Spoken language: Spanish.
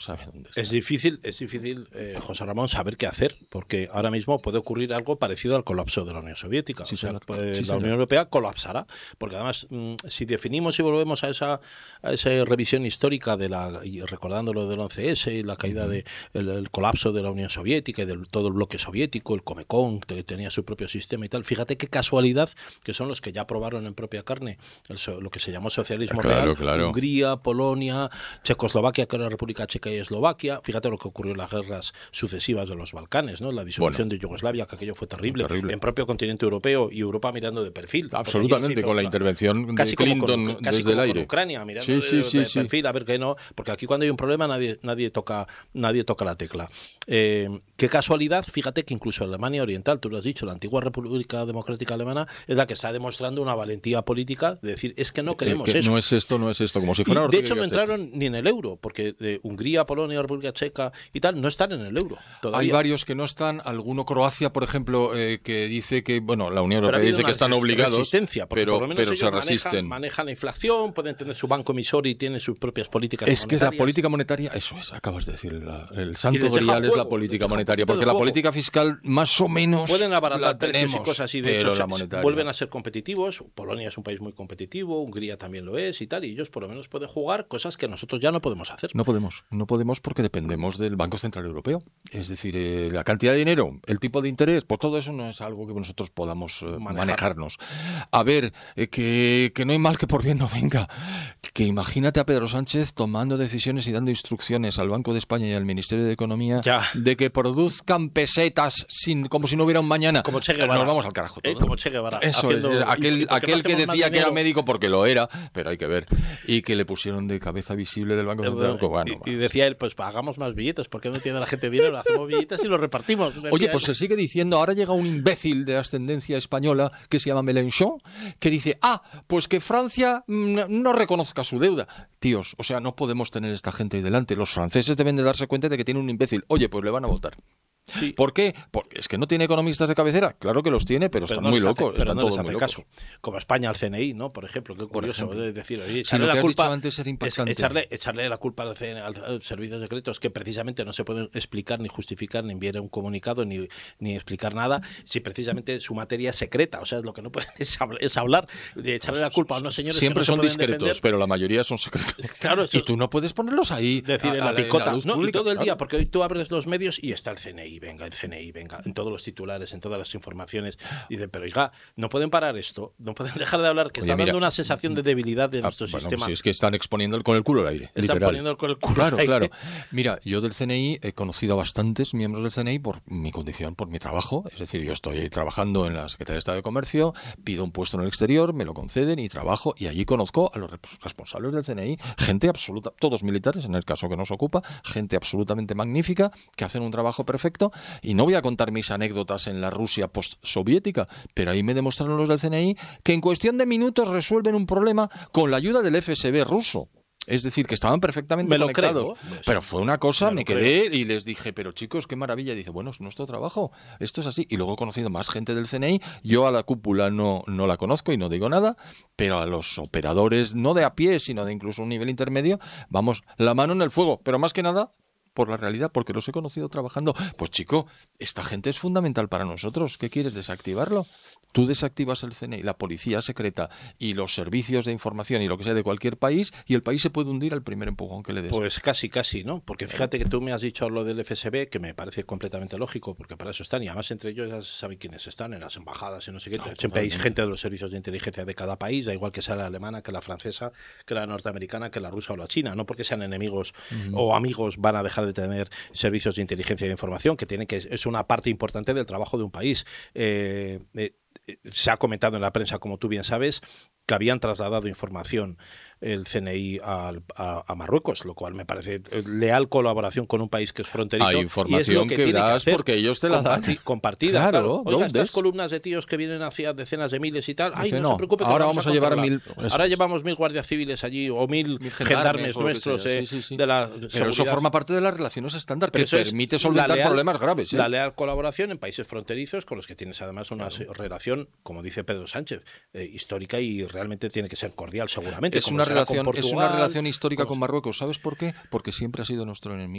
sabe dónde está. Es difícil, José Ramón, saber qué hacer, porque ahora mismo puede ocurrir algo parecido al colapso de la Unión Soviética. Sí, señor. La Unión Europea colapsará, porque además, si definimos y volvemos a esa revisión histórica y recordando lo del 11S y la caída el colapso de la Unión Soviética y de todo el bloque soviético, el Comecon, que tenía su propio sistema y tal, fíjate qué casualidad que son los que ya probaron en propia carne lo que se llamó socialismo real, Hungría, Polonia, Checoslovaquia, que era la República Checa y Eslovaquia. Fíjate lo que ocurrió en las guerras sucesivas de los Balcanes, ¿no? La disolución de Yugoslavia, que aquello fue terrible. En propio continente europeo y Europa mirando de perfil. Absolutamente, con la intervención de Clinton desde el aire. Con Ucrania, mirando de perfil, a ver qué no, porque aquí cuando hay un problema nadie toca la tecla. Qué casualidad, fíjate que incluso Alemania Oriental, tú lo has dicho, la antigua República Democrática Alemana es la que está demostrando una valentía política de decir, es que no queremos eso. No es esto, como si fuera... De hecho no entraron ni en el euro, porque Hungría, Polonia, República Checa y tal no están en el euro todavía. Hay varios que no están, alguno Croacia, por ejemplo, que dice que, bueno, la Unión Europea dice que están obligados, pero se resisten. Manejan la inflación, pueden tener su banco emisor y tienen sus propias políticas monetarias. Es que la política monetaria, eso es, acabas de decir, el santo grial es la política monetaria, porque la política fiscal más o menos pueden abaratar precios y cosas así, de pero hecho la monetaria vuelven a ser competitivos. Polonia es un país muy competitivo, Hungría también lo es y tal, y ellos por lo menos pueden jugar cosas que nosotros ya no podemos hacer. No podemos porque dependemos del Banco Central Europeo. Es decir, la cantidad de dinero, el tipo de interés, pues todo eso no es algo que nosotros podamos manejarnos. A ver, que no hay mal que por bien no venga. Que imagínate a Pedro Sánchez tomando decisiones y dando instrucciones al Banco de España y al Ministerio de Economía de que produzcan pesetas como si no hubiera un mañana. Como Che Guevara. Nos vamos al carajo todo. Como Che Guevara. Eso es, aquel que decía que era médico porque lo era, pero hay que ver. Y que le pusieron de cabeza visible del Banco Central. Y decía él, pues hagamos más billetes, porque no tiene la gente dinero, hacemos billetes y los repartimos. Oye, pues se sigue diciendo, ahora llega un imbécil de ascendencia española que se llama Mélenchon, que dice, pues que Francia no reconozca su deuda. Tíos, o sea, no podemos tener esta gente ahí delante. Los franceses deben de darse cuenta de que tiene un imbécil. Oye, pues le van a votar. Sí. ¿Por qué? Porque es que no tiene economistas de cabecera. Claro que los tiene, pero están muy locos. Están todos muy locos. Como España al CNI, ¿no? Por ejemplo, qué curioso de decir. Oye, si lo que has dicho antes era impactante. Echarle la culpa al CNI, al servicios secretos, que precisamente no se pueden explicar, ni justificar, ni enviar un comunicado, ni explicar nada, si precisamente su materia es secreta. O sea, lo que no pueden es hablar, de echarle la culpa a unos señores siempre que no son discretos, pero la mayoría son secretos. Claro, y tú no puedes ponerlos ahí. Decir en la picota. Y todo el día, porque hoy tú abres los medios y está el CNI, venga, en todos los titulares, en todas las informaciones. Y dicen, pero oiga, no pueden parar esto, no pueden dejar de hablar, que está dando una sensación de debilidad de nuestro sistema. Si es que están exponiendo con el culo al aire. Están poniendo con el culo al aire. Claro. Mira, yo del CNI he conocido a bastantes miembros del CNI por mi condición, por mi trabajo. Es decir, yo estoy trabajando en la Secretaría de Estado de Comercio, pido un puesto en el exterior, me lo conceden y trabajo. Y allí conozco a los responsables del CNI, gente absoluta, todos militares, en el caso que nos ocupa, gente absolutamente magnífica, que hacen un trabajo perfecto. Y no voy a contar mis anécdotas en la Rusia postsoviética, pero ahí me demostraron los del CNI que en cuestión de minutos resuelven un problema con la ayuda del FSB ruso. Es decir, que estaban perfectamente conectados. Pero fue una cosa, me quedé y les dije, pero chicos, qué maravilla. Y dice, bueno, es nuestro trabajo, esto es así. Y luego he conocido más gente del CNI. Yo a la cúpula no la conozco y no digo nada, pero a los operadores, no de a pie, sino de incluso un nivel intermedio, vamos, la mano en el fuego. Pero más que nada, por la realidad, porque los he conocido trabajando. Pues chico, esta gente es fundamental para nosotros. ¿Qué quieres, desactivarlo? Tú desactivas el CNI, la policía secreta y los servicios de información y lo que sea de cualquier país, y el país se puede hundir al primer empujón que le des. Pues casi, ¿no? Porque fíjate que tú me has dicho lo del FSB, que me parece completamente lógico, porque para eso están, y además entre ellos ya saben quiénes están, en las embajadas y no sé qué. Siempre hay gente de los servicios de inteligencia de cada país, da igual que sea la alemana, que la francesa, que la norteamericana, que la rusa o la china. No porque sean enemigos o amigos van a dejar de tener servicios de inteligencia y de información, es una parte importante del trabajo de un país. Se ha comentado en la prensa, como tú bien sabes, que habían trasladado información el CNI a Marruecos, lo cual me parece leal colaboración con un país que es fronterizo. Hay información que das porque ellos te la dan. Compartida, claro. Oiga, estas columnas de tíos que vienen hacia decenas de miles y tal, no se preocupe, ahora vamos a llevar 1000. Ahora llevamos 1000 guardias civiles allí o 1000 gendarmes nuestros de la Pero seguridad. eso forma parte de las relaciones estándar, que permite solventar problemas graves. La leal colaboración en países fronterizos con los que tienes además una relación, como dice Pedro Sánchez, histórica, y realmente tiene que ser cordial seguramente. Es una relación histórica con Marruecos. ¿Sabes por qué? Porque siempre ha sido nuestro enemigo.